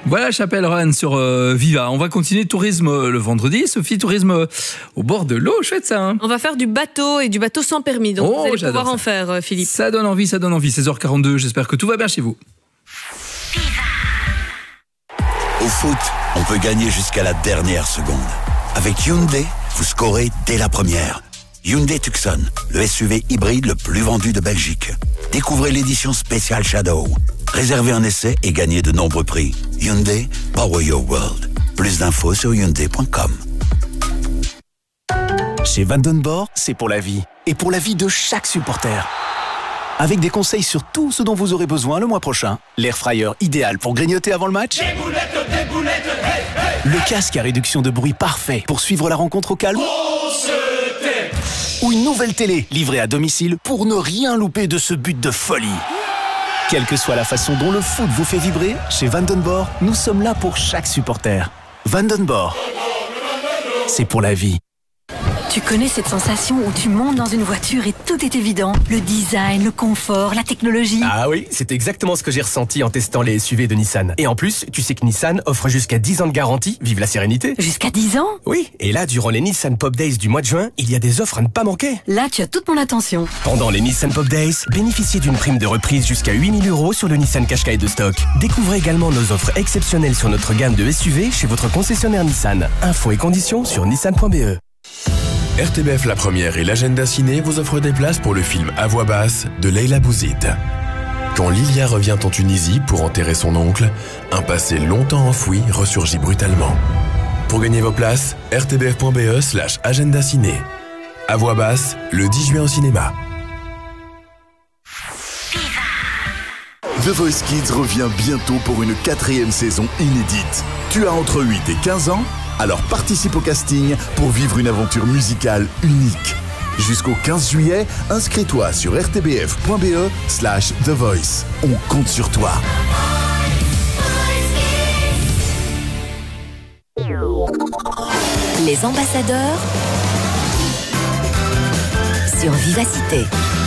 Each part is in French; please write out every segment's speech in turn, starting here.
Voilà Chapelle Roanne sur Viva. On va continuer tourisme le vendredi. Sophie, tourisme au bord de l'eau, chouette ça. Hein. On va faire du bateau et du bateau sans permis. Donc vous allez pouvoir en faire, Philippe. Ça donne envie, ça donne envie. 16h42, j'espère que tout va bien chez vous. Au foot, on peut gagner jusqu'à la dernière seconde. Avec Hyundai, vous scorez dès la première. Hyundai Tucson, le SUV hybride le plus vendu de Belgique. Découvrez l'édition spéciale Shadow. Réservez un essai et gagnez de nombreux prix. Hyundai, Power Your World. Plus d'infos sur Hyundai.com. Chez Vandenborg, c'est pour la vie. Et pour la vie de chaque supporter. Avec des conseils sur tout ce dont vous aurez besoin le mois prochain. L'air fryer idéal pour grignoter avant le match. Des boulettes, hey, hey. Le casque à réduction de bruit parfait pour suivre la rencontre au calme. Ou une nouvelle télé livrée à domicile pour ne rien louper de ce but de folie. Quelle que soit la façon dont le foot vous fait vibrer, chez Vandenborg, nous sommes là pour chaque supporter. Vandenborg, c'est pour la vie. Tu connais cette sensation où tu montes dans une voiture et tout est évident? Le design, le confort, la technologie. Ah oui, c'est exactement ce que j'ai ressenti en testant les SUV de Nissan. Et en plus, tu sais que Nissan offre jusqu'à 10 ans de garantie, vive la sérénité. Jusqu'à 10 ans? Oui, et là, durant les Nissan Pop Days du mois de juin, il y a des offres à ne pas manquer. Là, tu as toute mon attention. Pendant les Nissan Pop Days, bénéficiez d'une prime de reprise jusqu'à 8 000 € sur le Nissan Qashqai de stock. Découvrez également nos offres exceptionnelles sur notre gamme de SUV chez votre concessionnaire Nissan. Infos et conditions sur nissan.be. RTBF La Première et l'Agenda Ciné vous offrent des places pour le film À voix basse de Leila Bouzid. Quand Lilia revient en Tunisie pour enterrer son oncle, un passé longtemps enfoui ressurgit brutalement. Pour gagner vos places, rtbf.be/agenda ciné. À voix basse, le 10 juin au cinéma. The Voice Kids revient bientôt pour une 4e saison inédite. Tu as entre 8 et 15 ans ? Alors participe au casting pour vivre une aventure musicale unique. Jusqu'au 15 juillet, inscris-toi sur rtbf.be/The Voice. On compte sur toi. Les ambassadeurs sur Vivacité.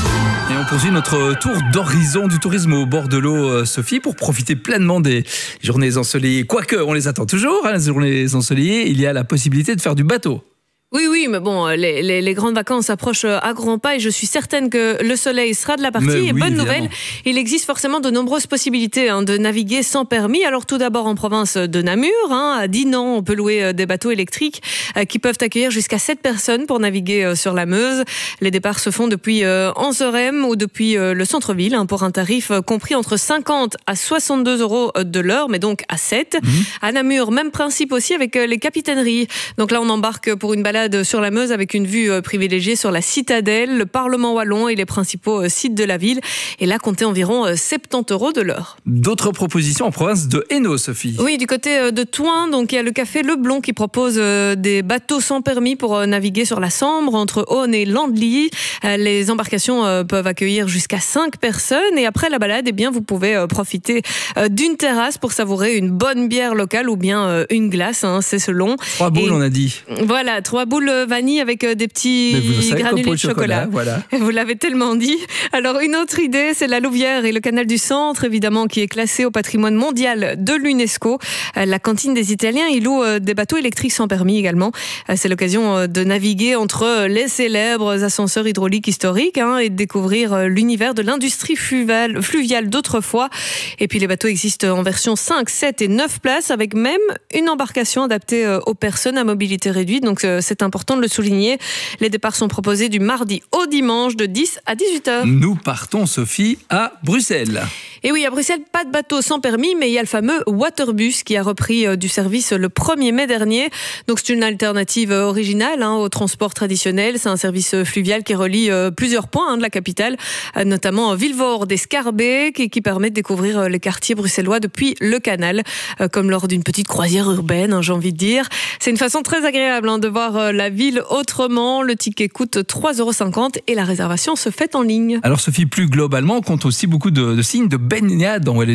Et on poursuit notre tour d'horizon du tourisme au bord de l'eau, Sophie, pour profiter pleinement des journées ensoleillées. Quoique, on les attend toujours, hein, les journées ensoleillées, il y a la possibilité de faire du bateau. Oui, mais bon, les grandes vacances approchent à grands pas et je suis certaine que le soleil sera de la partie. Et bonne nouvelle, il existe forcément de nombreuses possibilités de naviguer sans permis. Alors tout d'abord en province de Namur, à Dinan, on peut louer des bateaux électriques qui peuvent accueillir jusqu'à 7 personnes pour naviguer sur la Meuse. Les départs se font depuis Anserem ou depuis le centre-ville pour un tarif compris entre 50 à 62 € de l'heure, mais donc à 7. À Namur, même principe aussi avec les capitaineries. Donc là, on embarque pour une balade sur la Meuse avec une vue privilégiée sur la citadelle, le Parlement wallon et les principaux sites de la ville. Et là, comptez environ 70 € de l'heure. D'autres propositions en province de Hainaut, Sophie. Oui, du côté de Thoin, donc il y a le café Le Blond qui propose des bateaux sans permis pour naviguer sur la Sambre entre Aune et Landly. Les embarcations peuvent accueillir jusqu'à 5 personnes et après la balade, eh bien, vous pouvez profiter d'une terrasse pour savourer une bonne bière locale ou bien une glace, c'est selon. 3 boules, on a dit. Voilà, 3 boules vanille avec des petits granulés de chocolat. Voilà. Vous l'avez tellement dit. Alors une autre idée, c'est la Louvière et le canal du Centre, évidemment, qui est classé au patrimoine mondial de l'UNESCO. La cantine des Italiens, ils louent des bateaux électriques sans permis également. C'est l'occasion de naviguer entre les célèbres ascenseurs hydrauliques historiques et de découvrir l'univers de l'industrie fluviale d'autrefois. Et puis les bateaux existent en version 5, 7 et 9 places avec même une embarcation adaptée aux personnes à mobilité réduite. Donc c'est important de le souligner. Les départs sont proposés du mardi au dimanche de 10 à 18h. Nous partons, Sophie, à Bruxelles. Et oui, à Bruxelles, pas de bateau sans permis, mais il y a le fameux Waterbus qui a repris du service le 1er mai dernier. Donc c'est une alternative originale au transport traditionnel. C'est un service fluvial qui relie plusieurs points de la capitale, notamment Vilvoorde et Scarbeck, qui permet de découvrir les quartiers bruxellois depuis le canal, comme lors d'une petite croisière urbaine, j'ai envie de dire. C'est une façon très agréable de voir la ville autrement. Le ticket coûte 3,50 € et la réservation se fait en ligne. Alors Sophie, plus globalement, on compte aussi beaucoup de signes de baignade en Wallonie.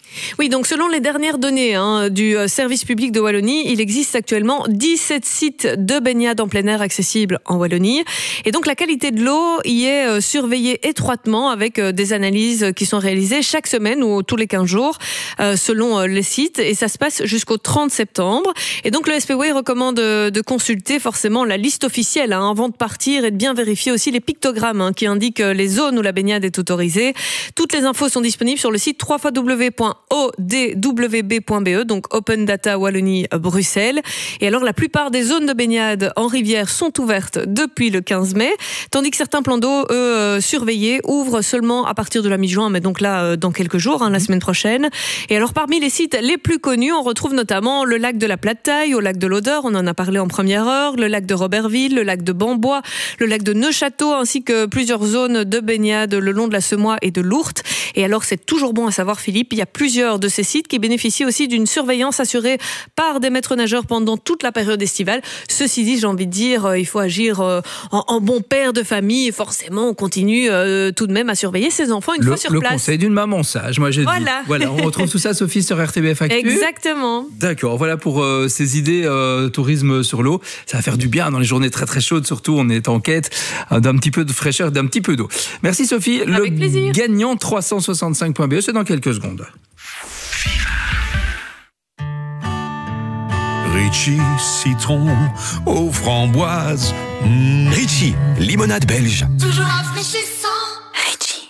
Oui, donc selon les dernières données du service public de Wallonie, il existe actuellement 17 sites de baignade en plein air accessibles en Wallonie. Et donc la qualité de l'eau y est surveillée étroitement avec des analyses qui sont réalisées chaque semaine ou tous les 15 jours selon les sites. Et ça se passe jusqu'au 30 septembre. Et donc le SPWay recommande de consulter forcément la liste officielle avant de partir et de bien vérifier aussi les pictogrammes qui indiquent les zones où la baignade est autorisée. Toutes les infos sont disponibles sur le site www.odwb.be, donc Open Data Wallonie Bruxelles. Et alors la plupart des zones de baignade en rivière sont ouvertes depuis le 15 mai, tandis que certains plans d'eau, surveillés, ouvrent seulement à partir de la mi-juin, mais donc là dans quelques jours, la semaine prochaine. Et alors parmi les sites les plus connus, on retrouve notamment le lac de la Plate-Taille, au lac de l'Odeur, on en a parlé en première heure, le lac de Robertville, le lac de Bambois, le lac de Neuchâteau, ainsi que plusieurs zones de baignade le long de la Semois et de l'Ourthe. Et alors c'est toujours bon à savoir, Philippe, il y a plusieurs de ces sites qui bénéficient aussi d'une surveillance assurée par des maîtres nageurs pendant toute la période estivale. Ceci dit, j'ai envie de dire, il faut agir en bon père de famille et forcément on continue tout de même à surveiller ses enfants une fois sur place. Le conseil d'une maman sage, moi j'ai dit. Voilà, on retrouve tout ça, Sophie, sur RTBF Actu. Exactement. D'accord, voilà pour ces idées tourisme sur l'eau. Ça va faire du bien dans les journées très très chaudes, surtout on est en quête d'un petit peu de fraîcheur, d'un petit peu d'eau. Merci Sophie. Avec plaisir. Gagnant 365.be, c'est dans quelques secondes. Ritchie, citron aux framboises. Ritchie, limonade belge. Toujours rafraîchissant. Ritchie.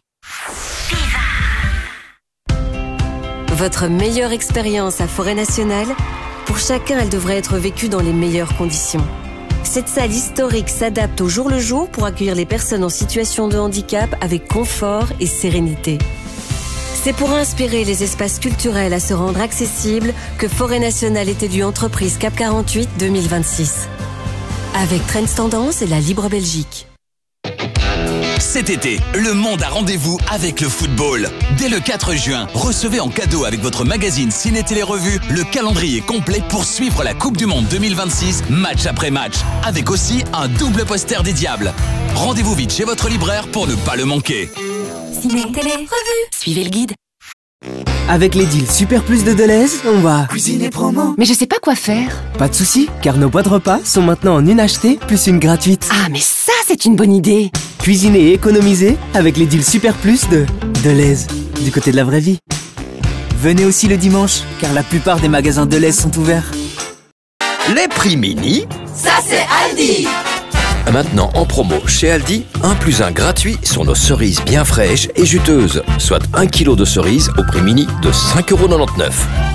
Votre meilleure expérience à Forêt Nationale, pour chacun, elle devrait être vécue dans les meilleures conditions. Cette salle historique s'adapte au jour le jour pour accueillir les personnes en situation de handicap avec confort et sérénité. C'est pour inspirer les espaces culturels à se rendre accessibles que Forêt Nationale est élue entreprise CAP 48 2026. Avec Trends Tendance et la Libre Belgique. Cet été, le monde a rendez-vous avec le football. Dès le 4 juin, recevez en cadeau avec votre magazine Ciné Télé Revue le calendrier complet pour suivre la Coupe du Monde 2026, match après match, avec aussi un double poster des Diables. Rendez-vous vite chez votre libraire pour ne pas le manquer. Ciné Télé Revue, suivez le guide. Avec les deals Super Plus de Deleuze, on va cuisiner promo. Mais je sais pas quoi faire. Pas de soucis, car nos boîtes repas sont maintenant en une achetée plus une gratuite. Ah, mais ça, c'est une bonne idée. Cuisiner et économiser avec les deals Super Plus de Deleuze, du côté de la vraie vie. Venez aussi le dimanche, car la plupart des magasins Deleuze sont ouverts. Les prix mini, ça c'est Aldi. Maintenant en promo chez Aldi, 1+1 gratuit sur nos cerises bien fraîches et juteuses, soit 1 kg de cerises au prix mini de 5,99 €.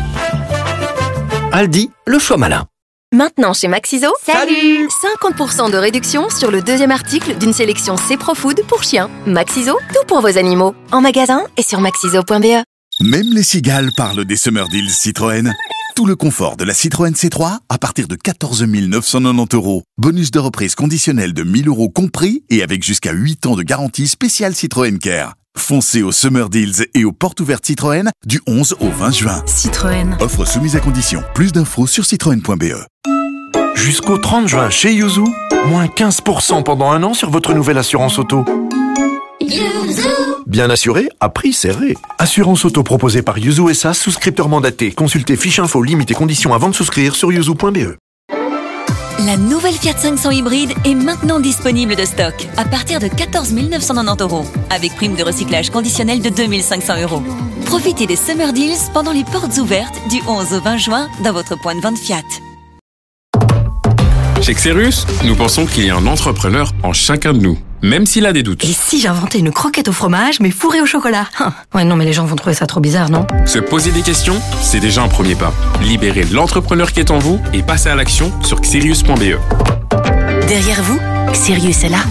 Aldi, le choix malin. Maintenant chez Maxiso, salut 50% de réduction sur le deuxième article d'une sélection C-Pro-Food pour chiens. Maxiso, tout pour vos animaux. En magasin et sur maxiso.be. Même les cigales parlent des Summer Deals Citroën. Tout le confort de la Citroën C3 à partir de 14 990 €. Bonus de reprise conditionnel de 1 000 € compris et avec jusqu'à 8 ans de garantie spéciale Citroën Care. Foncez aux Summer Deals et aux portes ouvertes Citroën du 11 au 20 juin. Citroën. Offre soumise à condition. Plus d'infos sur citroën.be. Jusqu'au 30 juin chez Yuzu, moins 15% pendant 1 an sur votre nouvelle assurance auto. Yuzu. Bien assuré, à prix serré. Assurance auto proposée par Yuzu SA, souscripteur mandaté. Consultez fiche info, limites et conditions avant de souscrire sur yuzu.be. La nouvelle Fiat 500 hybride est maintenant disponible de stock à partir de 14 990 €, avec prime de recyclage conditionnelle de 2 500 €. Profitez des Summer Deals pendant les portes ouvertes du 11 au 20 juin dans votre point de vente Fiat. Chez Xerus, nous pensons qu'il y a un entrepreneur en chacun de nous, même s'il a des doutes. Et si j'inventais une croquette au fromage, mais fourrée au chocolat? Ouais, non, mais les gens vont trouver ça trop bizarre, non? Se poser des questions, c'est déjà un premier pas. Libérez l'entrepreneur qui est en vous et passez à l'action sur xerius.be. Derrière vous, Xerius est là.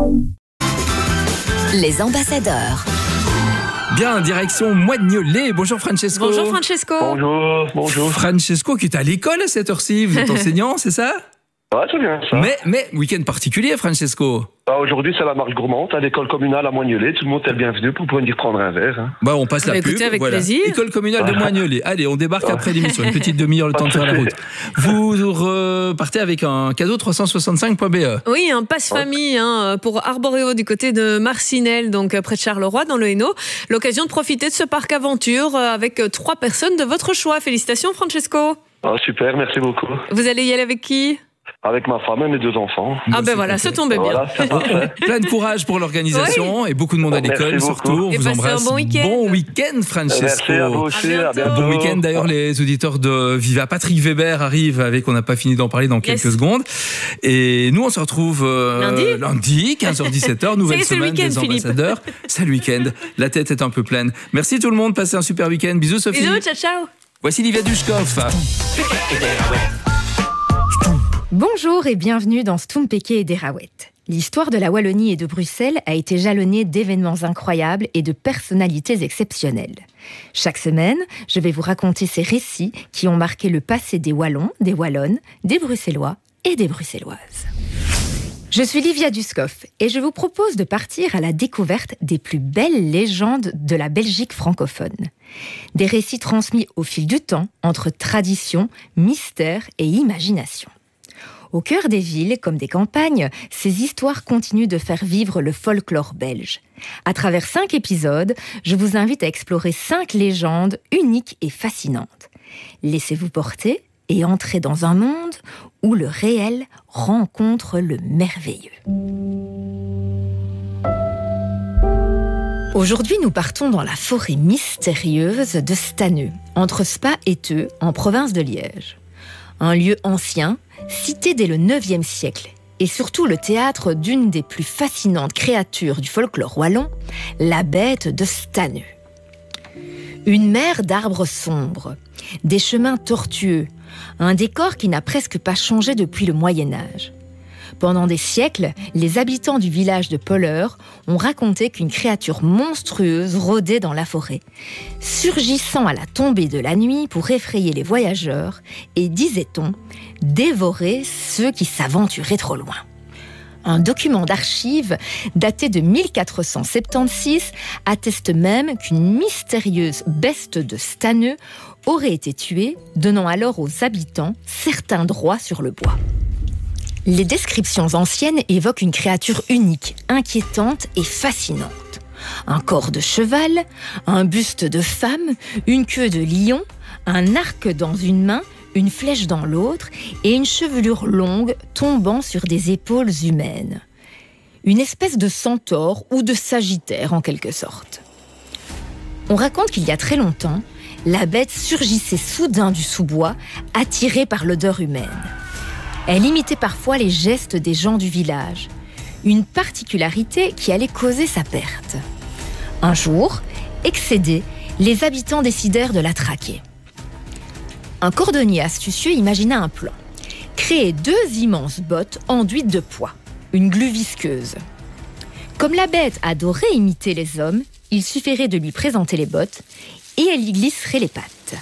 Les ambassadeurs. Bien, direction Moignolet. Bonjour Francesco. Bonjour Francesco. Bonjour. Francesco qui est à l'école à cette heure-ci. Vous êtes enseignant, c'est ça? Ouais, c'est bien ça. Mais week-end particulier, Francesco. Aujourd'hui, c'est la marche gourmande à l'école communale à Moignolet. Tout le monde est le bienvenu pour pouvoir venir prendre un verre. Hein. Bah, on passe la pub. Avec plaisir. École communale de Moignolet. Allez, on débarque après l'émission. Une petite demi-heure, le temps de faire la route. Vous repartez avec un cadeau 365.be. Oui, un passe-famille pour Arboréo du côté de Marcinelle, donc près de Charleroi, dans le Hainaut. L'occasion de profiter de ce parc aventure avec 3 personnes de votre choix. Félicitations, Francesco. Oh, super, merci beaucoup. Vous allez y aller avec qui ? Avec ma femme et mes 2 enfants. Ah ben voilà, ça tombait bien. Voilà, plein de courage pour l'organisation et beaucoup de monde à l'école surtout. On vous embrasse. Bon week-end, Francesco. Merci à vous aussi. À bientôt. Bon week-end. D'ailleurs, les auditeurs de Viva, Patrick Weber arrive avec, on n'a pas fini d'en parler dans quelques secondes. Et nous, on se retrouve lundi 15h-17h, nouvelle semaine des ambassadeurs. C'est le week-end. La tête est un peu pleine. Merci tout le monde. Passez un super week-end. Bisous, Sophie. Bisous, ciao, ciao. Voici Livia Dushkov. Bonjour et bienvenue dans Stompeke et Derawet. L'histoire de la Wallonie et de Bruxelles a été jalonnée d'événements incroyables et de personnalités exceptionnelles. Chaque semaine, je vais vous raconter ces récits qui ont marqué le passé des Wallons, des Wallonnes, des Bruxellois et des Bruxelloises. Je suis Livia Dushkov et je vous propose de partir à la découverte des plus belles légendes de la Belgique francophone. Des récits transmis au fil du temps entre tradition, mystère et imagination. Au cœur des villes comme des campagnes, ces histoires continuent de faire vivre le folklore belge. À travers 5 épisodes, je vous invite à explorer 5 légendes uniques et fascinantes. Laissez-vous porter et entrez dans un monde où le réel rencontre le merveilleux. Aujourd'hui, nous partons dans la forêt mystérieuse de Staneux, entre Spa et Theux, en province de Liège. Un lieu ancien, cité dès le 9e siècle, et surtout le théâtre d'une des plus fascinantes créatures du folklore wallon, la bête de Staneux. Une mer d'arbres sombres, des chemins tortueux, un décor qui n'a presque pas changé depuis le Moyen-Âge. Pendant des siècles, les habitants du village de Polleur ont raconté qu'une créature monstrueuse rôdait dans la forêt, surgissant à la tombée de la nuit pour effrayer les voyageurs et, disait-on, dévorer ceux qui s'aventuraient trop loin. Un document d'archives daté de 1476 atteste même qu'une mystérieuse bête de Staneux aurait été tuée, donnant alors aux habitants certains droits sur le bois. Les descriptions anciennes évoquent une créature unique, inquiétante et fascinante. Un corps de cheval, un buste de femme, une queue de lion, un arc dans une main, une flèche dans l'autre et une chevelure longue tombant sur des épaules humaines. Une espèce de centaure ou de sagittaire en quelque sorte. On raconte qu'il y a très longtemps, la bête surgissait soudain du sous-bois, attirée par l'odeur humaine. Elle imitait parfois les gestes des gens du village, une particularité qui allait causer sa perte. Un jour, excédés, les habitants décidèrent de la traquer. Un cordonnier astucieux imagina un plan. Créer 2 immenses bottes enduites de pois, une glu visqueuse. Comme la bête adorait imiter les hommes, il suffirait de lui présenter les bottes et elle y glisserait les pattes.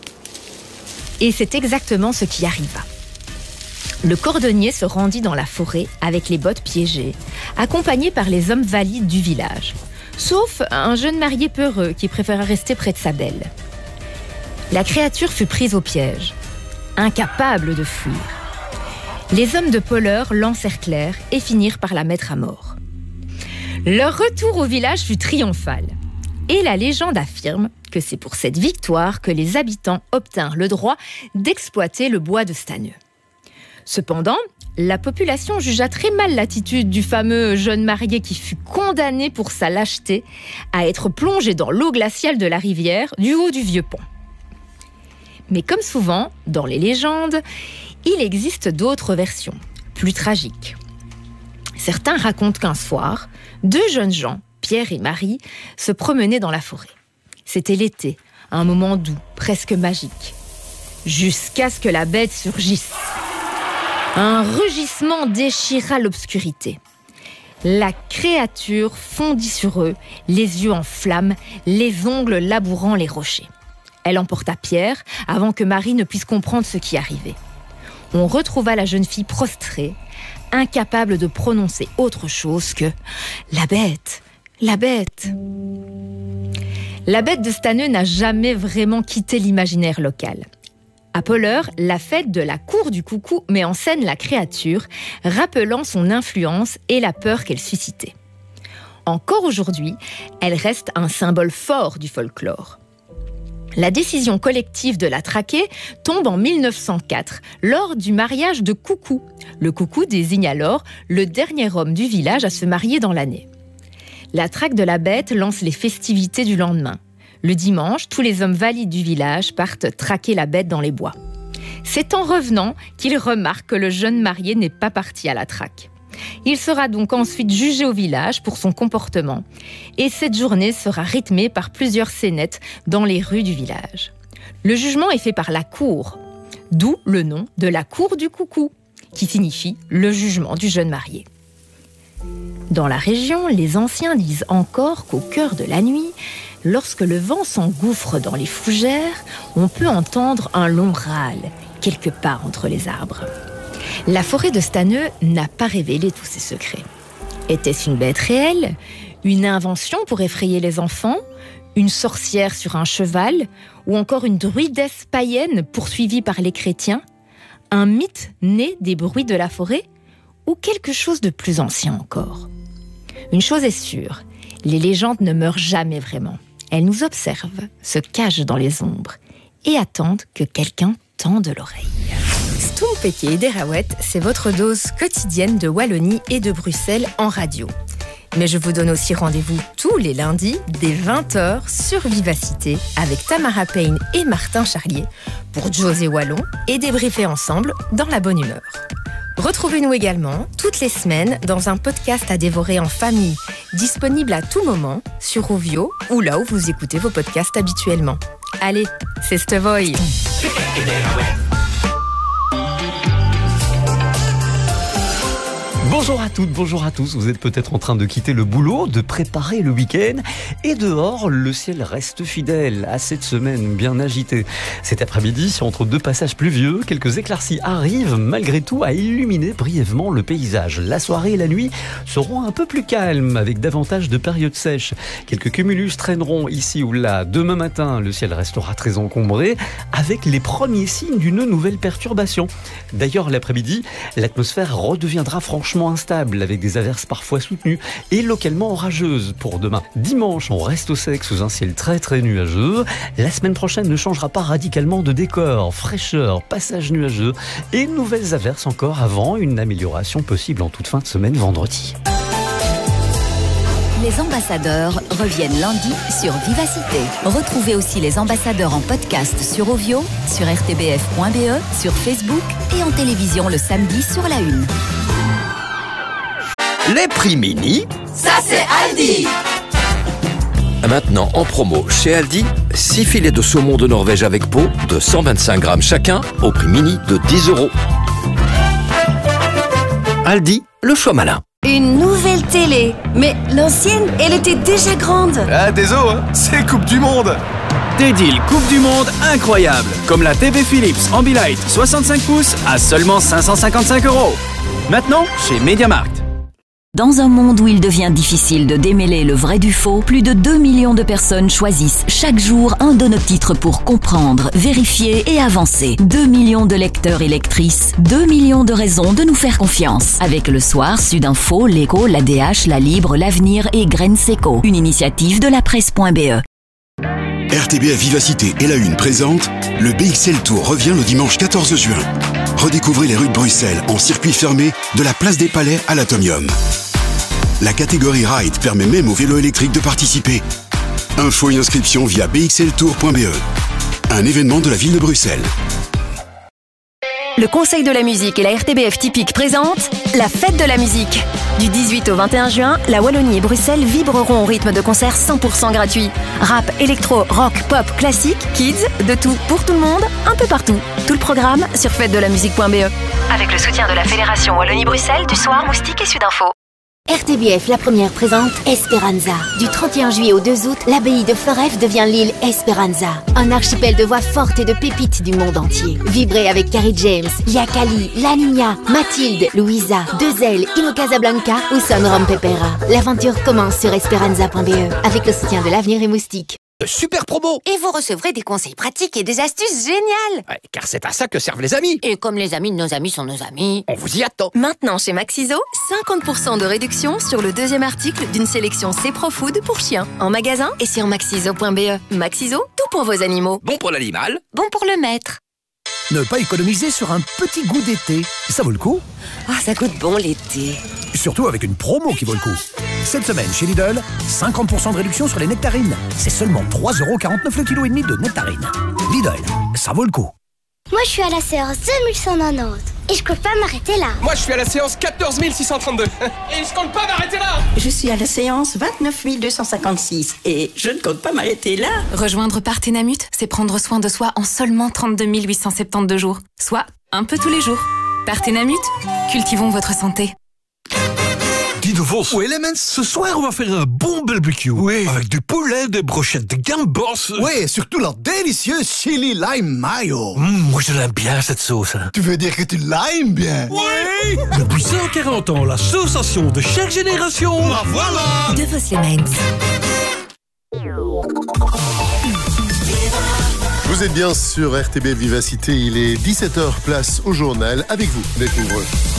Et c'est exactement ce qui arriva. Le cordonnier se rendit dans la forêt avec les bottes piégées, accompagné par les hommes valides du village, sauf un jeune marié peureux qui préféra rester près de sa belle. La créature fut prise au piège, incapable de fuir. Les hommes de Polleur l'encerclèrent et finirent par la mettre à mort. Leur retour au village fut triomphal, et la légende affirme que c'est pour cette victoire que les habitants obtinrent le droit d'exploiter le bois de Staneux. Cependant, la population jugea très mal l'attitude du fameux jeune marié qui fut condamné pour sa lâcheté à être plongé dans l'eau glaciale de la rivière du haut du vieux pont. Mais comme souvent, dans les légendes, il existe d'autres versions, plus tragiques. Certains racontent qu'un soir, 2 jeunes gens, Pierre et Marie, se promenaient dans la forêt. C'était l'été, un moment doux, presque magique. Jusqu'à ce que la bête surgisse. Un rugissement déchira l'obscurité. La créature fondit sur eux, les yeux en flammes, les ongles labourant les rochers. Elle emporta Pierre avant que Marie ne puisse comprendre ce qui arrivait. on retrouva la jeune fille prostrée, incapable de prononcer autre chose que « la bête, la bête ». La bête de Staneux n'a jamais vraiment quitté l'imaginaire local. À Polleur, la fête de la cour du coucou met en scène la créature, rappelant son influence et la peur qu'elle suscitait. Encore aujourd'hui, elle reste un symbole fort du folklore. La décision collective de la traquer tombe en 1904, lors du mariage de Coucou. Le coucou désigne alors le dernier homme du village à se marier dans l'année. La traque de la bête lance les festivités du lendemain. Le dimanche, tous les hommes valides du village partent traquer la bête dans les bois. C'est en revenant qu'ils remarquent que le jeune marié n'est pas parti à la traque. Il sera donc ensuite jugé au village pour son comportement. Et cette journée sera rythmée par plusieurs scénettes dans les rues du village. Le jugement est fait par la cour, d'où le nom de la cour du coucou, qui signifie le jugement du jeune marié. Dans la région, les anciens disent encore qu'au cœur de la nuit, lorsque le vent s'engouffre dans les fougères, on peut entendre un long râle, quelque part entre les arbres. La forêt de Staneux n'a pas révélé tous ses secrets. Était-ce une bête réelle? Une invention pour effrayer les enfants? Une sorcière sur un cheval? Ou encore une druidesse païenne poursuivie par les chrétiens? Un mythe né des bruits de la forêt? Ou quelque chose de plus ancien encore? Une chose est sûre, les légendes ne meurent jamais vraiment. Elles nous observent, se cachent dans les ombres et attendent que quelqu'un tende l'oreille. Stompeke et Derawet, c'est votre dose quotidienne de Wallonie et de Bruxelles en radio. Mais je vous donne aussi rendez-vous tous les lundis dès 20h sur Vivacité avec Tamara Payne et Martin Charlier pour José Wallon et débriefer ensemble dans la bonne humeur. Retrouvez-nous également toutes les semaines dans un podcast à dévorer en famille, disponible à tout moment sur Rovio ou là où vous écoutez vos podcasts habituellement. Allez, c'est Stevoy. Bonjour à toutes, bonjour à tous. Vous êtes peut-être en train de quitter le boulot, de préparer le week-end. Et dehors, le ciel reste fidèle à cette semaine bien agitée. Cet après-midi, entre deux passages pluvieux, quelques éclaircies arrivent malgré tout à illuminer brièvement le paysage. La soirée et la nuit seront un peu plus calmes avec davantage de périodes sèches. Quelques cumulus traîneront ici ou là. Demain matin, le ciel restera très encombré avec les premiers signes d'une nouvelle perturbation. D'ailleurs, l'après-midi, l'atmosphère redeviendra franchement instable avec des averses parfois soutenues et localement orageuses pour demain. Dimanche, on reste au sec sous un ciel très très nuageux. La semaine prochaine ne changera pas radicalement de décor. Fraîcheur, passage nuageux et nouvelles averses encore avant une amélioration possible en toute fin de semaine vendredi. Les ambassadeurs reviennent lundi sur Vivacité. Retrouvez aussi les ambassadeurs en podcast sur Ovio, sur rtbf.be, sur Facebook et en télévision le samedi sur la 1. Les prix mini, ça c'est Aldi. Maintenant en promo chez Aldi, 6 filets de saumon de Norvège avec peau de 125 grammes chacun au prix mini de 10 €. Aldi, le choix malin. Une nouvelle télé. Mais l'ancienne, elle était déjà grande. Ah, désolé, hein, c'est Coupe du Monde. Des deals Coupe du Monde incroyables, comme la TV Philips Ambilight 65 pouces à seulement 555 €. Maintenant, chez MediaMarkt. Dans un monde où il devient difficile de démêler le vrai du faux, plus de 2 millions de personnes choisissent chaque jour un de nos titres pour comprendre, vérifier et avancer. 2 millions de lecteurs et lectrices, 2 millions de raisons de nous faire confiance. Avec Le Soir, Sudinfo, l'Écho, l'ADH, La Libre, l'Avenir et Graines Seco. Une initiative de la presse.be. RTBF Vivacité et la Une présente le BXL Tour revient le dimanche 14 juin. Redécouvrez les rues de Bruxelles en circuit fermé de la place des Palais à l'Atomium. La catégorie Ride permet même aux vélos électriques de participer. Infos et inscriptions via bxltour.be. Un événement de la ville de Bruxelles. Le Conseil de la musique et la RTBF Typique présentent la fête de la musique. Du 18 au 21 juin, la Wallonie et Bruxelles vibreront au rythme de concerts 100% gratuits. Rap, électro, rock, pop, classique, kids, de tout pour tout le monde, un peu partout. Tout le programme sur fêtedelamusique.be. Avec le soutien de la Fédération Wallonie-Bruxelles, du Soir, Moustique et Sudinfo. RTBF La Première présente Esperanza. Du 31 juillet au 2 août, l'abbaye de Foref devient l'île Esperanza. Un archipel de voix fortes et de pépites du monde entier. Vibrez avec Carrie James, Lia Kali, La Niña, Mathilde, Louisa, Dezel, Ino Casablanca ou Son Rompepera. L'aventure commence sur esperanza.be avec le soutien de l'Avenir et Moustique. Super promo! Et vous recevrez des conseils pratiques et des astuces géniales! Ouais, car c'est à ça que servent les amis! Et comme les amis de nos amis sont nos amis, on vous y attend! Maintenant chez Maxiso, 50% de réduction sur le deuxième article d'une sélection C-Pro-Food pour chiens. En magasin et sur maxiso.be. Maxiso, tout pour vos animaux. Bon pour l'animal, bon pour le maître. Ne pas économiser sur un petit goût d'été, ça vaut le coup? Ah, ça goûte bon l'été. Surtout avec une promo qui vaut le coup. Cette semaine chez Lidl, 50% de réduction sur les nectarines. C'est seulement 3,49€ le kilo et demi de nectarines. Lidl, ça vaut le coup. Moi je suis à la séance 2190 et je compte pas m'arrêter là. moi je suis à la séance 14632 et je compte pas m'arrêter là! Je suis à la séance 29256 et je ne compte pas m'arrêter là. Rejoindre Partenamut, c'est prendre soin de soi en seulement 32 872 jours. Soit un peu tous les jours. Partenamut, cultivons votre santé. Guy de Vos ou Elements, ce soir on va faire un bon barbecue. Oui. Avec du poulet, des brochettes de gambos. Oui, et surtout leur délicieux chili lime mayo. Moi je l'aime bien cette sauce. Tu veux dire que tu l'aimes bien? Oui. Depuis 140 ans, la sensation de chaque génération. La voilà. De Vos Elements. Vous êtes bien sur RTB Vivacité, il est 17h, place au journal. Avec vous, découvre.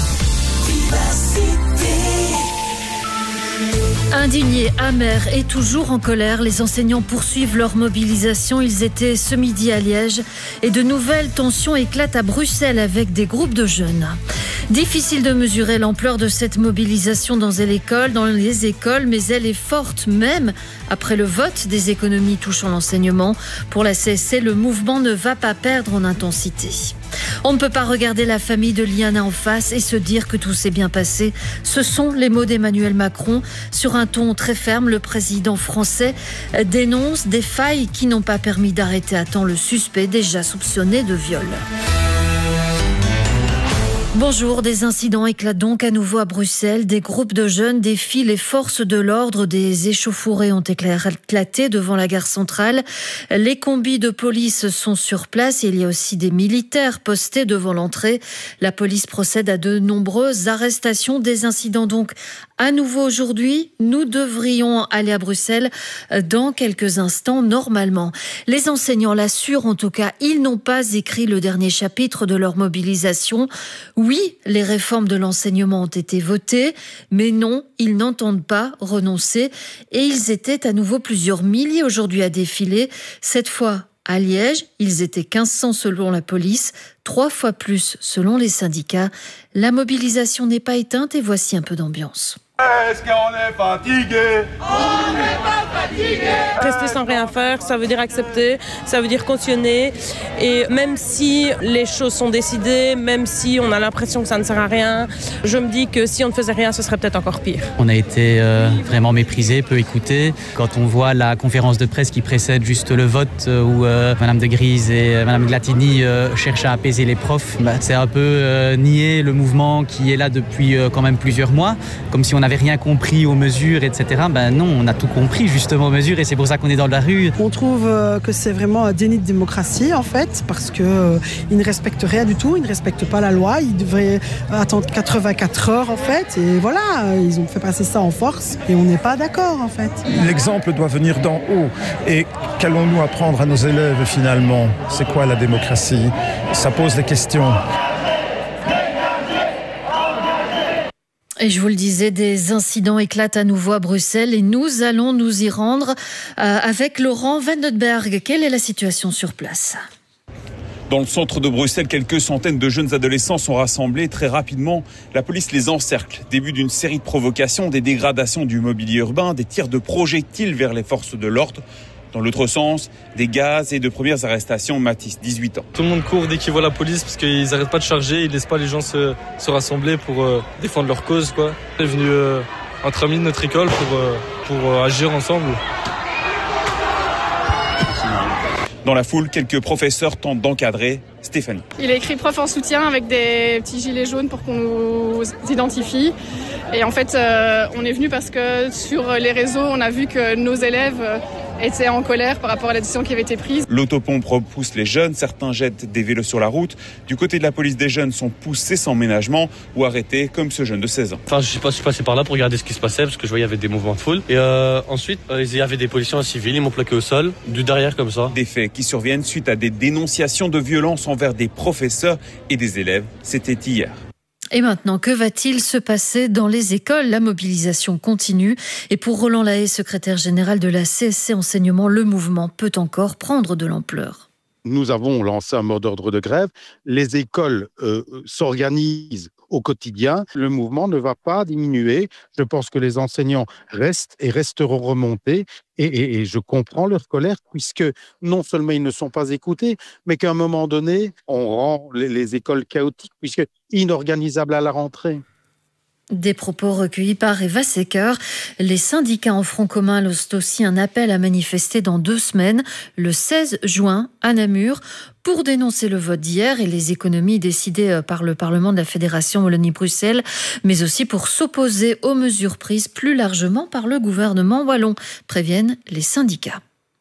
Indignés, amers et toujours en colère, les enseignants poursuivent leur mobilisation. Ils étaient ce midi à Liège et de nouvelles tensions éclatent à Bruxelles avec des groupes de jeunes. Difficile de mesurer l'ampleur de cette mobilisation dans les écoles, mais elle est forte même après le vote des économies touchant l'enseignement. Pour la CSC, le mouvement ne va pas perdre en intensité. On ne peut pas regarder la famille de Liana en face et se dire que tout s'est bien passé. Ce sont les mots d'Emmanuel Macron. Sur un ton très ferme, le président français dénonce des failles qui n'ont pas permis d'arrêter à temps le suspect déjà soupçonné de viol. Bonjour, des incidents éclatent donc à nouveau à Bruxelles. Des groupes de jeunes défient les forces de l'ordre. Des échauffourées ont éclaté devant la gare centrale. Les combis de police sont sur place et il y a aussi des militaires postés devant l'entrée. La police procède à de nombreuses arrestations. Des incidents donc à nouveau aujourd'hui. Nous devrions aller à Bruxelles dans quelques instants normalement. Les enseignants l'assurent en tout cas, ils n'ont pas écrit le dernier chapitre de leur mobilisation. Oui, les réformes de l'enseignement ont été votées, mais non, ils n'entendent pas renoncer. Et ils étaient à nouveau plusieurs milliers aujourd'hui à défiler. Cette fois, à Liège, ils étaient 1500 selon la police, 3 fois plus selon les syndicats. La mobilisation n'est pas éteinte et voici un peu d'ambiance. Est-ce qu'on est fatigué? On n'est pas fatigué. Rester sans rien faire, ça veut dire accepter, ça veut dire cautionner. Et même si les choses sont décidées, même si on a l'impression que ça ne sert à rien, je me dis que si on ne faisait rien, ce serait peut-être encore pire. On a été vraiment méprisés, peu écoutés. Quand on voit la conférence de presse qui précède juste le vote où Madame de Grise et Madame Glatini cherchent à apaiser les profs, c'est un peu nier le mouvement qui est là depuis quand même plusieurs mois, comme si on n'avait rien compris aux mesures, etc. Non, on a tout compris justement aux mesures et c'est pour ça qu'on est dans la rue. On trouve que c'est vraiment un déni de démocratie en fait, parce qu'ils ne respectent rien du tout, ils ne respectent pas la loi, ils devraient attendre 84 heures en fait, et voilà, ils ont fait passer ça en force et on n'est pas d'accord en fait. L'exemple doit venir d'en haut et qu'allons-nous apprendre à nos élèves finalement? C'est quoi la démocratie? Ça pose des questions. Et je vous le disais, des incidents éclatent à nouveau à Bruxelles et nous allons nous y rendre avec Laurent Vandenberg. Quelle est la situation sur place ? Dans le centre de Bruxelles, quelques centaines de jeunes adolescents sont rassemblés. Très rapidement, la police les encercle. Début d'une série de provocations, des dégradations du mobilier urbain, des tirs de projectiles vers les forces de l'ordre. Dans l'autre sens, des gaz et de premières arrestations. Mathis, 18 ans. Tout le monde court dès qu'ils voient la police parce qu'ils n'arrêtent pas de charger, ils ne laissent pas les gens se rassembler pour défendre leur cause, quoi. On est venu entre amis de notre école pour agir ensemble. Dans la foule, quelques professeurs tentent d'encadrer Stéphanie. Il a écrit prof en soutien avec des petits gilets jaunes pour qu'on nous identifie. Et en fait, on est venu parce que sur les réseaux, on a vu que nos élèves étaient en colère par rapport à la décision qui avait été prise. L'autopompe repousse les jeunes, certains jettent des vélos sur la route. Du côté de la police, des jeunes sont poussés sans ménagement ou arrêtés, comme ce jeune de 16 ans. Enfin, je suis passé par là pour regarder ce qui se passait parce que je voyais qu'il y avait des mouvements de foule. Et ensuite, il y avait des policiers en civil, ils m'ont plaqué au sol, du derrière comme ça. Des faits qui surviennent suite à des dénonciations de violence envers des professeurs et des élèves. C'était hier. Et maintenant, que va-t-il se passer dans les écoles ? La mobilisation continue. Et pour Roland Lahaye, secrétaire général de la CSC Enseignement, le mouvement peut encore prendre de l'ampleur. Nous avons lancé un mot d'ordre de grève. Les écoles s'organisent au quotidien. Le mouvement ne va pas diminuer. Je pense que les enseignants restent et resteront remontés. Et je comprends leur colère, puisque non seulement ils ne sont pas écoutés, mais qu'à un moment donné, on rend les écoles chaotiques, puisque inorganisables à la rentrée. Des propos recueillis par Eva Secker. Les syndicats en front commun lancent aussi un appel à manifester dans 2 semaines, le 16 juin, à Namur, pour dénoncer le vote d'hier et les économies décidées par le Parlement de la Fédération Wallonie-Bruxelles, mais aussi pour s'opposer aux mesures prises plus largement par le gouvernement wallon, préviennent les syndicats.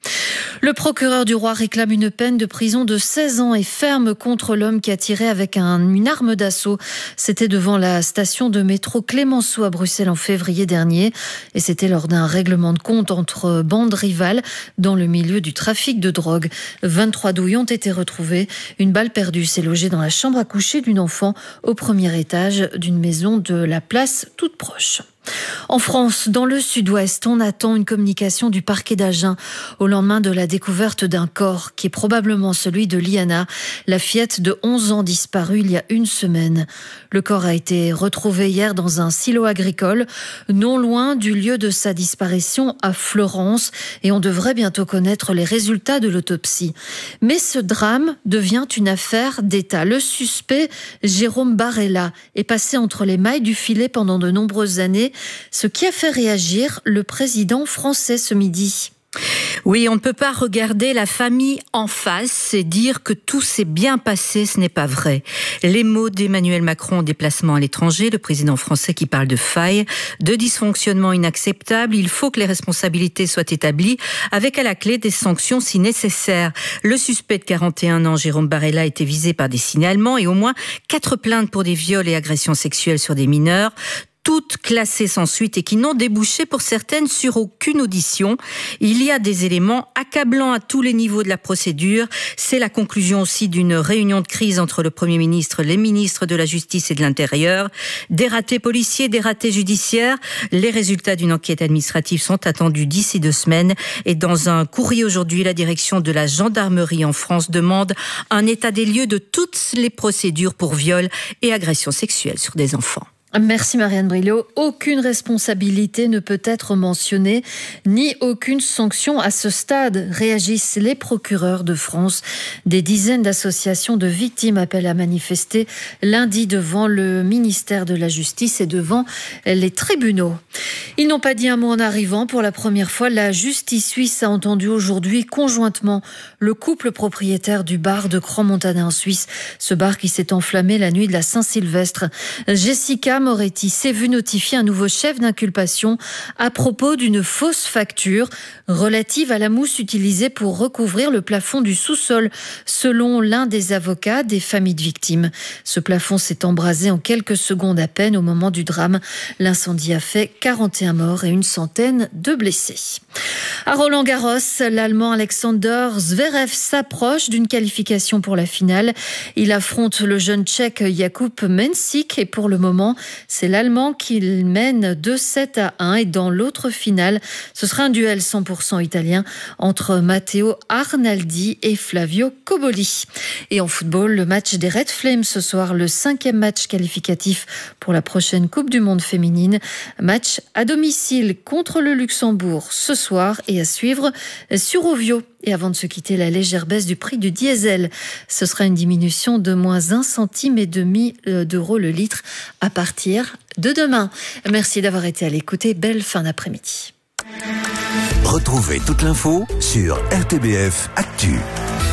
Le procureur du roi réclame une peine de prison de 16 ans et ferme contre l'homme qui a tiré avec une arme d'assaut. C'était devant la station de métro Clémenceau à Bruxelles en février dernier. Et c'était lors d'un règlement de compte entre bandes rivales dans le milieu du trafic de drogue. 23 douilles ont été retrouvées. Une balle perdue s'est logée dans la chambre à coucher d'une enfant au premier étage d'une maison de la place toute proche. En France, dans le sud-ouest, on attend une communication du parquet d'Agen au lendemain de la découverte d'un corps qui est probablement celui de Liana, la fillette de 11 ans disparue il y a 1 semaine. Le corps a été retrouvé hier dans un silo agricole, non loin du lieu de sa disparition à Florence, et on devrait bientôt connaître les résultats de l'autopsie. Mais ce drame devient une affaire d'État. Le suspect, Jérôme Barella, est passé entre les mailles du filet pendant de nombreuses années, ce qui a fait réagir le président français ce midi. Oui, on ne peut pas regarder la famille en face et dire que tout s'est bien passé, ce n'est pas vrai. Les mots d'Emmanuel Macron en déplacement à l'étranger, le président français qui parle de failles, de dysfonctionnement inacceptable, il faut que les responsabilités soient établies avec à la clé des sanctions si nécessaire. Le suspect de 41 ans, Jérôme Barella, a été visé par des signalements et au moins 4 plaintes pour des viols et agressions sexuelles sur des mineurs, toutes classées sans suite et qui n'ont débouché pour certaines sur aucune audition. Il y a des éléments accablants à tous les niveaux de la procédure. C'est la conclusion aussi d'une réunion de crise entre le Premier ministre, les ministres de la Justice et de l'Intérieur. Des ratés policiers, des ratés judiciaires. Les résultats d'une enquête administrative sont attendus d'ici 2 semaines. Et dans un courrier aujourd'hui, la direction de la gendarmerie en France demande un état des lieux de toutes les procédures pour viol et agressions sexuelles sur des enfants. Merci Marianne Brillo. Aucune responsabilité ne peut être mentionnée, ni aucune sanction à ce stade, réagissent les procureurs de France. Des dizaines d'associations de victimes appellent à manifester lundi devant le ministère de la Justice et devant les tribunaux. Ils n'ont pas dit un mot en arrivant. Pour la première fois, la justice suisse a entendu aujourd'hui conjointement le couple propriétaire du bar de Crans-Montana en Suisse. Ce bar qui s'est enflammé la nuit de la Saint-Sylvestre. Jessica Moretti s'est vu notifier un nouveau chef d'inculpation à propos d'une fausse facture relative à la mousse utilisée pour recouvrir le plafond du sous-sol, selon l'un des avocats des familles de victimes. Ce plafond s'est embrasé en quelques secondes à peine au moment du drame. L'incendie a fait 41 morts et 100 de blessés. À Roland-Garros, l'Allemand Alexander Zverev s'approche d'une qualification pour la finale. Il affronte le jeune Tchèque Jakub Mensik et pour le moment, c'est l'Allemand qui mène 2-7-1 et dans l'autre finale, ce sera un duel 100% italien entre Matteo Arnaldi et Flavio Cobolli. Et en football, le match des Red Flames ce soir, le 5e match qualificatif pour la prochaine Coupe du Monde féminine. Match à domicile contre le Luxembourg ce soir et à suivre sur Ovio. Et avant de se quitter, la légère baisse du prix du diesel. Ce sera une diminution de moins 1,5 centime d'euro le litre à partir de demain. Merci d'avoir été à l'écoute et belle fin d'après-midi. Retrouvez toute l'info sur RTBF Actu.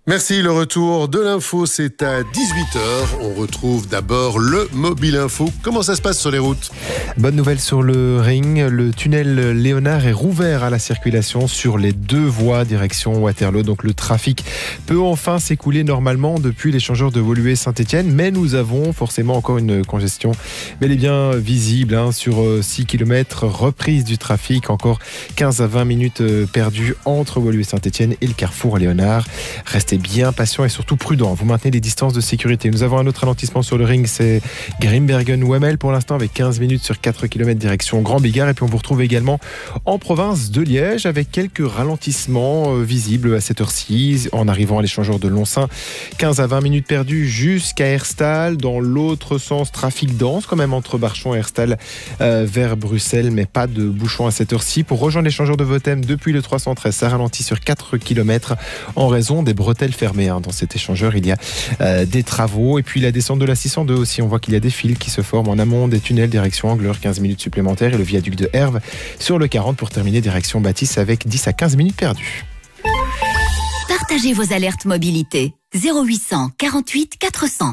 Merci, le retour de l'info, c'est à 18h. On retrouve d'abord le Mobile Info. Comment ça se passe sur les routes ? Bonne nouvelle sur le ring, le tunnel Léonard est rouvert à la circulation sur les 2 voies direction Waterloo. Donc le trafic peut enfin s'écouler normalement depuis l'échangeur de Woluwe-Saint-Étienne. Mais nous avons forcément encore une congestion bel et bien visible sur 6 km. Reprise du trafic, encore 15 à 20 minutes perdues entre Woluwe-Saint-Étienne et le carrefour Léonard. Restez bien patient et surtout prudent. Vous maintenez les distances de sécurité. Nous avons un autre ralentissement sur le ring, c'est Grimbergen-Wemmel pour l'instant avec 15 minutes sur 4 km direction Grand Bigard. Et puis on vous retrouve également en province de Liège avec quelques ralentissements visibles à cette heure-ci en arrivant à l'échangeur de Lonsin. 15 à 20 minutes perdues jusqu'à Herstal. Dans l'autre sens, trafic dense quand même entre Barchon et Herstal vers Bruxelles, mais pas de bouchons à cette heure-ci. Pour rejoindre l'échangeur de Votem depuis le 313, ça ralentit sur 4 km en raison des bretelles fermées. Dans cet échangeur, il y a des travaux. Et puis la descente de la 602 aussi, on voit qu'il y a des fils qui se forment en amont des tunnels direction Angleur, 15 minutes supplémentaires, et le viaduc de Herve sur le 40 pour terminer direction Bâtisse avec 10 à 15 minutes perdues. Partagez vos alertes mobilité. 0800 48 400.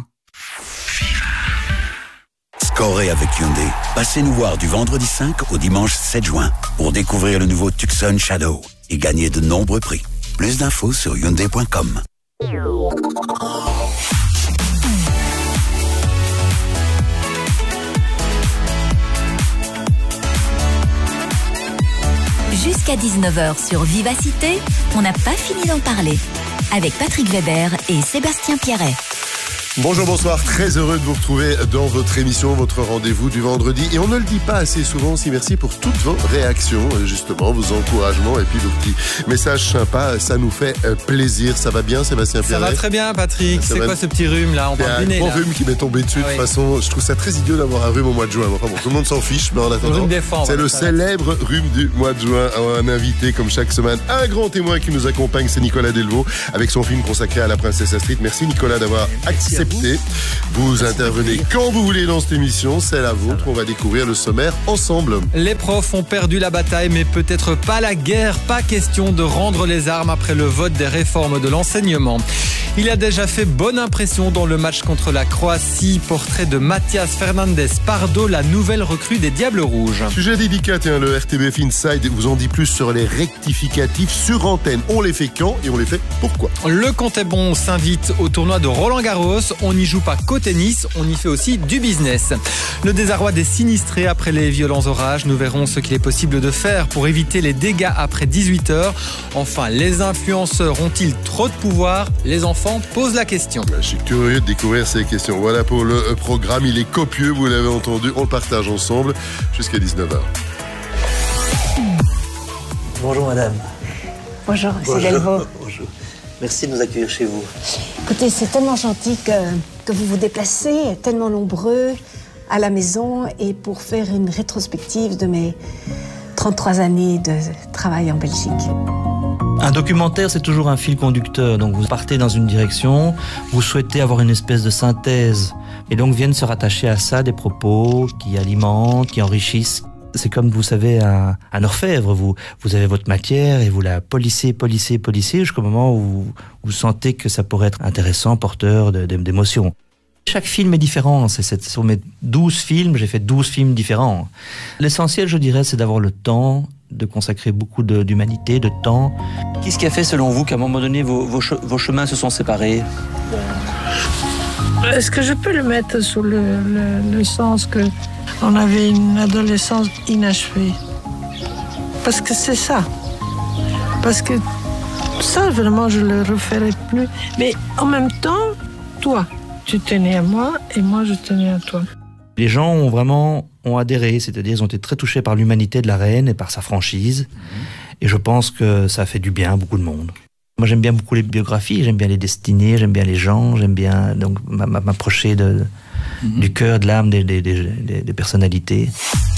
Scorez avec Hyundai. Passez nous voir du vendredi 5 au dimanche 7 juin pour découvrir le nouveau Tucson Shadow et gagner de nombreux prix. Plus d'infos sur Hyundai.com. Jusqu'à 19h sur Vivacité, on n'a pas fini d'en parler. Avec Patrick Weber et Sébastien Pierret. Bonjour, bonsoir, très heureux de vous retrouver dans votre émission, votre rendez-vous du vendredi. Et on ne le dit pas assez souvent aussi, merci pour toutes vos réactions, justement, vos encouragements et puis vos petits messages sympas, ça nous fait plaisir. Ça va bien, Sébastien Pierret ? Ça va très bien, Patrick. C'est quoi ce petit rhume là ? On parle du nez. Un gros rhume qui m'est tombé dessus. De toute façon, je trouve ça très idiot d'avoir un rhume au mois de juin. Enfin bon, tout le monde s'en fiche, mais en attendant, c'est le célèbre rhume du mois de juin. Un invité, comme chaque semaine, un grand témoin qui nous accompagne, c'est Nicolas Delvaux, avec son film consacré à la princesse Astrid. Merci Nicolas d'avoir accepté. Vous intervenez quand vous voulez dans cette émission, c'est la vôtre. On va découvrir le sommaire ensemble. Les profs ont perdu la bataille, mais peut-être pas la guerre. Pas question de rendre les armes après le vote des réformes de l'enseignement. Il a déjà fait bonne impression dans le match contre la Croatie. Portrait de Mathias Fernandez Pardo, la nouvelle recrue des Diables Rouges. Sujet délicat, le RTBF Inside vous en dit plus sur les rectificatifs sur antenne. On les fait quand et on les fait pourquoi ? Le Compte est bon s'invite au tournoi de Roland-Garros. On n'y joue pas qu'au tennis, on y fait aussi du business. Le désarroi des sinistrés après les violents orages. Nous verrons ce qu'il est possible de faire pour éviter les dégâts après 18h. Enfin, les influenceurs ont-ils trop de pouvoir ? Les enfants posent la question. Je suis curieux de découvrir ces questions. Voilà pour le programme, il est copieux, vous l'avez entendu, on le partage ensemble jusqu'à 19h. Bonjour madame. Bonjour, c'est Delvaux. Bonjour. Merci de nous accueillir chez vous. Écoutez, c'est tellement gentil que vous vous déplacez, tellement nombreux à la maison, et pour faire une rétrospective de mes 33 années de travail en Belgique. Un documentaire, c'est toujours un fil conducteur. Donc vous partez dans une direction, vous souhaitez avoir une espèce de synthèse. Et donc viennent se rattacher à ça des propos qui alimentent, qui enrichissent. C'est comme, vous savez, un orfèvre. Vous avez votre matière et vous la polissez jusqu'au moment où vous sentez que ça pourrait être intéressant, porteur d'émotions. Chaque film est différent. Sur mes 12 films, j'ai fait 12 films différents. L'essentiel, je dirais, c'est d'avoir le temps, de consacrer beaucoup d'humanité, de temps. Qu'est-ce qui a fait, selon vous, qu'à un moment donné, vos chemins se sont séparés ? Est-ce que je peux le mettre sous le sens que on avait une adolescence inachevée? Parce que c'est ça. Parce que ça, vraiment, je le referai plus. Mais en même temps, toi, tu tenais à moi et moi, je tenais à toi. Les gens ont adhéré, c'est-à-dire ils ont été très touchés par l'humanité de la reine et par sa franchise. Et je pense que ça a fait du bien à beaucoup de monde. Moi, j'aime bien beaucoup les biographies, j'aime bien les destinées, j'aime bien les gens, j'aime bien donc m'approcher du cœur, de l'âme des personnalités.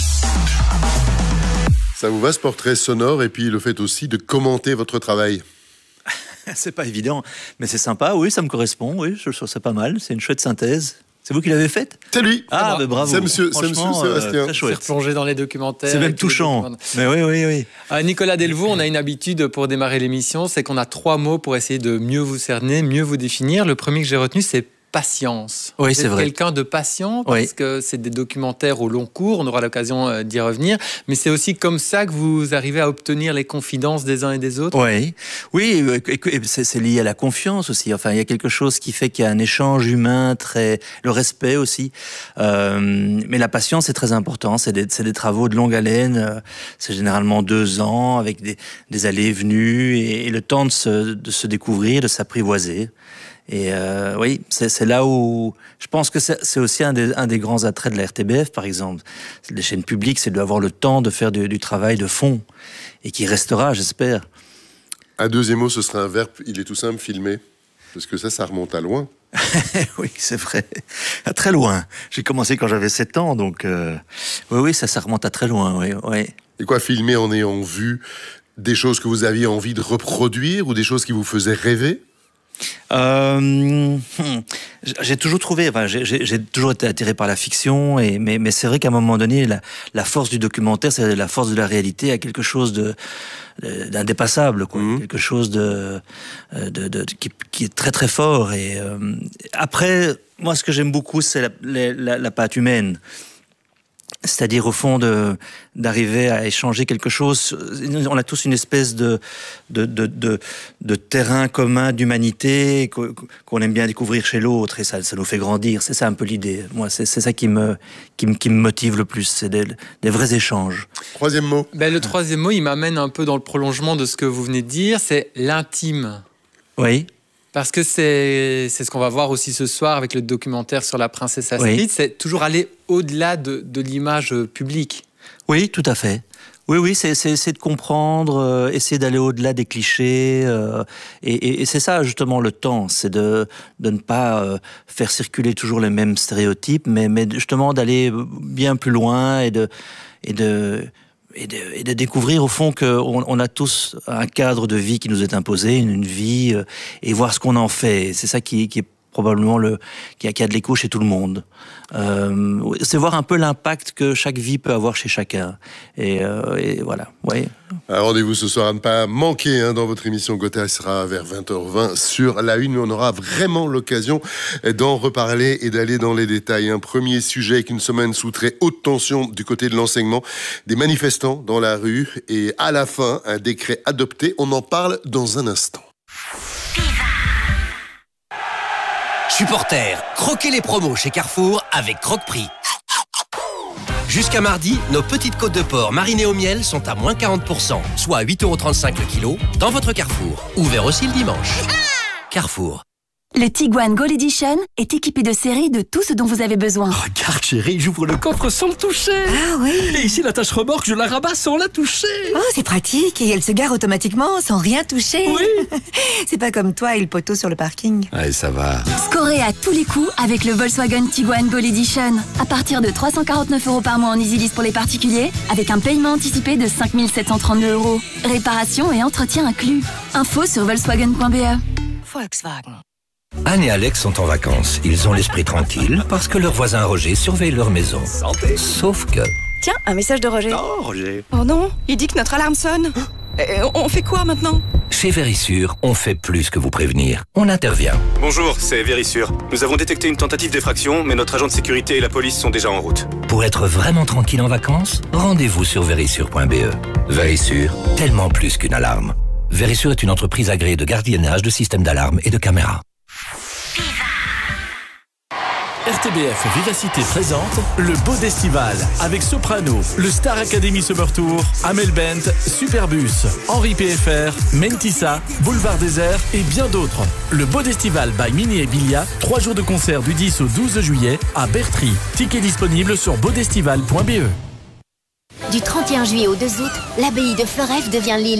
Ça vous va, ce portrait sonore, et puis le fait aussi de commenter votre travail? C'est pas évident, mais c'est sympa, oui, ça me correspond, oui, je trouve ça pas mal, c'est une chouette synthèse. C'est vous qui l'avez faite? C'est lui. Ah, bah, bravo. C'est monsieur Sébastien. Très chouette. C'est replongé dans les documentaires. C'est même touchant. Mais oui. Nicolas Delvaux, on a une habitude pour démarrer l'émission, c'est qu'on a 3 mots pour essayer de mieux vous cerner, mieux vous définir. Le premier que j'ai retenu, c'est patience. Oui, c'est vrai. Quelqu'un de patient, parce que c'est des documentaires au long cours, on aura l'occasion d'y revenir, mais c'est aussi comme ça que vous arrivez à obtenir les confidences des uns et des autres. Oui, c'est lié à la confiance aussi. Enfin, il y a quelque chose qui fait qu'il y a un échange humain, le respect aussi. Mais la patience, c'est très important. C'est des travaux de longue haleine. C'est généralement 2 ans avec des allées et venues et le temps de se découvrir, de s'apprivoiser. Et oui, c'est là où je pense que c'est aussi un des grands attraits de la RTBF, par exemple. Les chaînes publiques, c'est d'avoir le temps de faire du travail de fond et qui restera, j'espère. Un deuxième mot, ce sera un verbe, il est tout simple, filmer. Parce que ça remonte à loin. Oui, c'est vrai. À très loin. J'ai commencé quand j'avais 7 ans, donc oui, ça remonte à très loin, oui. Et quoi, filmer en ayant vu des choses que vous aviez envie de reproduire ou des choses qui vous faisaient rêver? J'ai toujours été attiré par la fiction, mais c'est vrai qu'à un moment donné, la force du documentaire, c'est la force de la réalité, à quelque chose d'indépassable, quoi. Quelque chose qui est très très fort. Et après, moi, ce que j'aime beaucoup, c'est la patte humaine. C'est-à-dire, au fond, d'arriver à échanger quelque chose. On a tous une espèce de terrain commun d'humanité qu'on aime bien découvrir chez l'autre, et ça nous fait grandir. C'est ça un peu l'idée. Moi, c'est ça qui me motive le plus. C'est des vrais échanges. Troisième mot. Le troisième mot, il m'amène un peu dans le prolongement de ce que vous venez de dire. C'est l'intime. Oui. Parce que c'est ce qu'on va voir aussi ce soir avec le documentaire sur la princesse Astrid. C'est toujours aller au-delà de l'image publique. Oui, tout à fait. Oui, c'est essayer de comprendre, essayer d'aller au-delà des clichés. Et c'est ça, justement, le temps. C'est de ne pas faire circuler toujours les mêmes stéréotypes, mais justement d'aller bien plus loin et de découvrir au fond qu'on a tous un cadre de vie qui nous est imposé, une vie, et voir ce qu'on en fait. C'est ça qui est probablement qui a de l'écho chez tout le monde. C'est voir un peu l'impact que chaque vie peut avoir chez chacun. Et voilà. Ouais. Rendez-vous ce soir à ne pas manquer dans votre émission. Gotha sera vers 20h20 sur la Une. On aura vraiment l'occasion d'en reparler et d'aller dans les détails. Un premier sujet avec une semaine sous très haute tension du côté de l'enseignement. Des manifestants dans la rue et à la fin, un décret adopté. On en parle dans un instant. Supporters, croquez les promos chez Carrefour avec Croque-Prix. Jusqu'à mardi, nos petites côtes de porc marinées au miel sont à moins 40%, soit à 8,35€ le kilo, dans votre Carrefour. Ouvert aussi le dimanche. Carrefour. Le Tiguan Gold Edition est équipé de série de tout ce dont vous avez besoin. Regarde chérie, j'ouvre le coffre sans le toucher. Ah oui. Et ici la tâche remorque, je la rabats sans la toucher. Oh, c'est pratique, et elle se gare automatiquement sans rien toucher. Oui. C'est pas comme toi et le poteau sur le parking. Allez, ça va. Scorez à tous les coups avec le Volkswagen Tiguan Gold Edition. À partir de 349€ par mois en EasyLease pour les particuliers, avec un paiement anticipé de 5 732€. Réparation et entretien inclus. Info sur volkswagen.be. Volkswagen. Anne et Alex sont en vacances. Ils ont l'esprit tranquille parce que leur voisin Roger surveille leur maison. Santé. Sauf que... Tiens, un message de Roger. Oh, Roger. Oh non, il dit que notre alarme sonne. On fait quoi maintenant? Chez Vérissure, on fait plus que vous prévenir. On intervient. Bonjour, c'est Vérissure. Nous avons détecté une tentative d'effraction, mais notre agent de sécurité et la police sont déjà en route. Pour être vraiment tranquille en vacances, rendez-vous sur vérissure.be. Vérissure, tellement plus qu'une alarme. Vérissure est une entreprise agréée de gardiennage, de systèmes d'alarme et de caméras. RTBF Vivacité présente le Beau d'Estival avec Soprano, le Star Academy Summer Tour, Amel Bent, Superbus, Henri PFR, Mentissa, Boulevard Désert et bien d'autres. Le Beau d'Estival by Mini et Bilia, 3 jours de concert du 10 au 12 juillet à Bertry. Ticket disponible sur beaudestival.be. Du 31 juillet au 2 août, l'abbaye de Floreffe devient l'île